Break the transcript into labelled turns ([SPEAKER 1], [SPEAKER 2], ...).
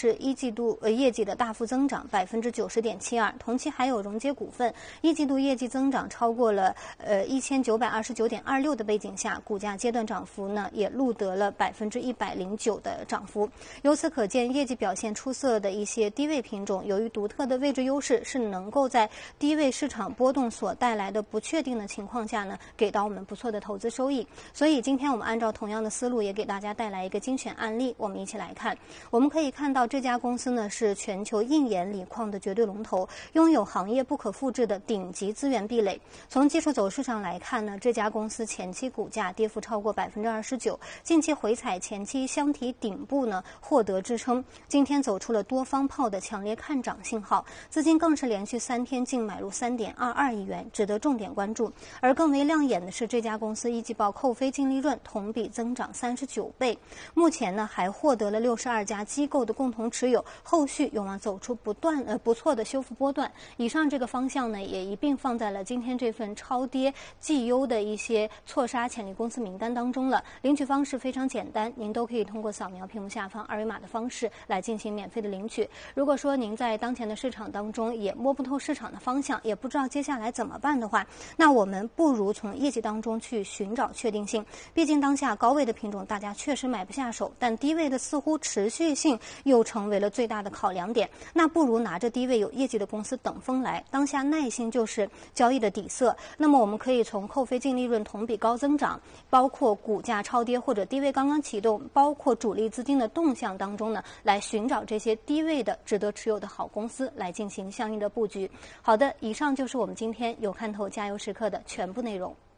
[SPEAKER 1] 是一季度业绩的大幅增长90.72%，同期还有融接股份一季度业绩增长超过了1929.26%的背景下，股价阶段涨幅呢也录得了109%的涨幅。由此可见，业绩表现出色的一些低位品种，由于独特的位置优势，是能够在低位市场波动所带来的不确定的情况下呢，给到我们不错的投资收益。所以今天我们按照同样的思路，也给大家带来一个精选案例，我们一起来看。我们可以看到这家公司呢是全球硬盐锂矿的绝对龙头，拥有行业不可复制的顶级资源壁垒。从技术走势上来看呢，这家公司前期股价跌幅超过29%，近期回踩前期箱体顶部呢获得支撑，今天走出了多方炮的强烈看涨信号，资金更是连续3天净买入3.22亿元，值得重点关注。而更为亮眼的是，这家公司一季报扣非净利润同比增长39倍，目前呢还获得了62家机构的共同持有，后续有望走出不错的修复波段。以上这个方向呢也一并放在了今天这份超跌绩优的一些错杀潜力公司名单当中了。领取方式非常简单，您都可以通过扫描屏幕下方二维码的方式来进行免费的领取。如果说您在当前的市场当中也摸不透市场的方向，也不知道接下来怎么办的话，那我们不如从业绩当中去寻找确定性。毕竟当下高位的品种大家确实买不下手，但低位的似乎持续性又成为了最大的考量点。那不如拿着低位有业绩的公司等风来，当下耐心就是交易的底色。那么我们可以从扣非净利润同比高增长，包括股价超跌或者低位刚刚启动，包括主力资金的动向当中呢，来寻找这些低位的值得持有的好公司来进行相应的布局。好的，以上就是我们今天有看头加油时刻的全部内容。